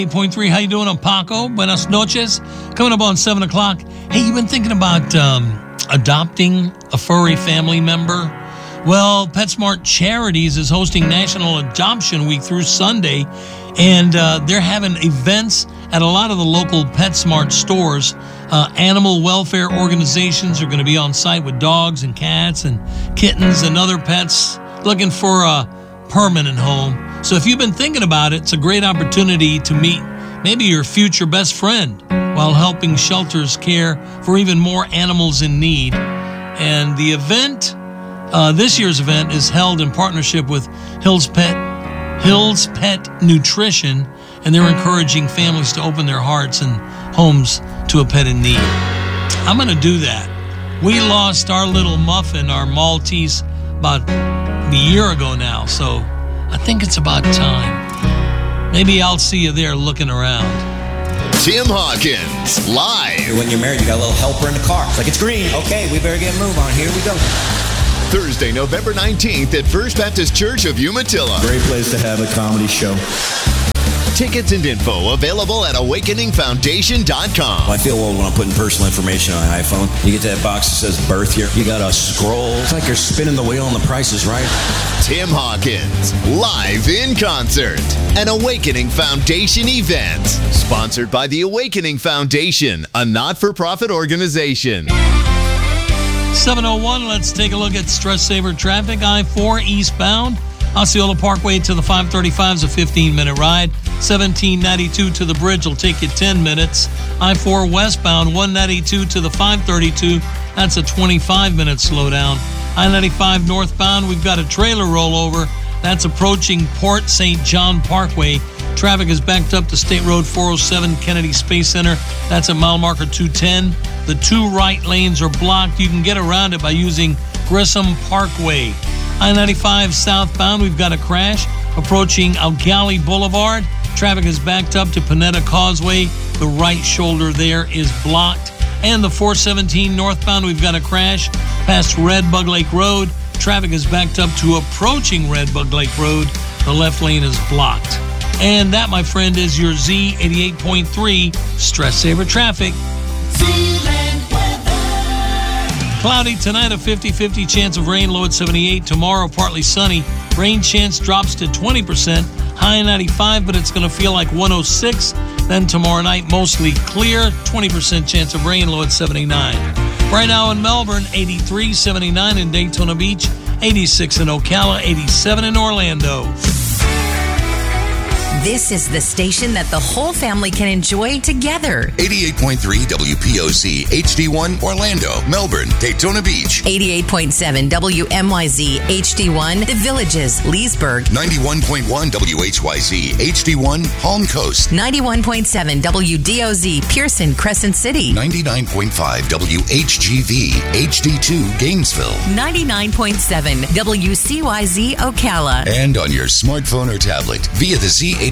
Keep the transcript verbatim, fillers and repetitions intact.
eight point three, how you doing? I'm Paco. Buenas noches. Coming up on seven o'clock. Hey, you been thinking about um, adopting a furry family member? Well, PetSmart Charities is hosting National Adoption Week through Sunday, and uh, they're having events at a lot of the local PetSmart stores. Uh, animal welfare organizations are going to be on site with dogs and cats and kittens and other pets looking for a permanent home. So if you've been thinking about it, it's a great opportunity to meet maybe your future best friend while helping shelters care for even more animals in need. And the event, uh, this year's event, is held in partnership with Hills Pet, Hills Pet Nutrition, and they're encouraging families to open their hearts and homes to a pet in need. I'm going to do that. We lost our little Muffin, our Maltese, about a year ago now, so I think it's about time. Maybe I'll see you there looking around. Tim Hawkins, live. When you're married, you got a little helper in the car. It's like, it's green. Okay, we better get a move on. Here we go. Thursday, November nineteenth at First Baptist Church of Umatilla. Great place to have a comedy show. Tickets and info available at awakening foundation dot com. I feel old when I'm putting personal information on an iPhone. You get that box that says birth year. You got to scroll. It's like you're spinning the wheel and the price is right. Tim Hawkins, live in concert. An Awakening Foundation event. Sponsored by the Awakening Foundation, a not-for-profit organization. seven oh one, let's take a look at stress saver traffic. I four eastbound. Osceola Parkway to the five thirty-five is a fifteen-minute ride. seventeen ninety-two to the bridge will take you ten minutes. I four westbound, one ninety-two to the five thirty-two. That's a twenty-five-minute slowdown. I ninety-five northbound, we've got a trailer rollover. That's approaching Port Saint John Parkway. Traffic is backed up to State Road four oh seven, Kennedy Space Center. That's at mile marker two ten. The two right lanes are blocked. You can get around it by using Grissom Parkway. I ninety-five southbound, we've got a crash approaching Algali Boulevard. Traffic is backed up to Panetta Causeway. The right shoulder there is blocked. And the four seventeen northbound, we've got a crash past Red Bug Lake Road. Traffic is backed up to approaching Red Bug Lake Road. The left lane is blocked. And that, my friend, is your Z eighty-eight point three Stress Saver Traffic. Cloudy tonight, a fifty-fifty chance of rain, low at seventy-eight. Tomorrow, partly sunny. Rain chance drops to twenty percent, high ninety-five, but it's going to feel like one oh six. Then tomorrow night, mostly clear, twenty percent chance of rain, low at seventy-nine. Right now in Melbourne, eighty-three, seventy-nine in Daytona Beach, eighty-six in Ocala, eighty-seven in Orlando. This is the station that the whole family can enjoy together. eighty-eight point three W P O Z H D one Orlando, Melbourne, Daytona Beach. eighty-eight point seven W M Y Z H D one The Villages, Leesburg. ninety-one point one W H Y Z H D one Palm Coast. ninety-one point seven W D O Z Pearson, Crescent City. ninety-nine point five W H G V H D two Gainesville. ninety-nine point seven W C Y Z Ocala. And on your smartphone or tablet via the Z